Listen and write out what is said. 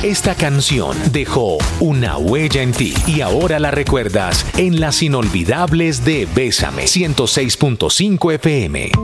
Esta canción dejó una huella en ti y ahora la recuerdas en las inolvidables de Bésame 106.5 FM.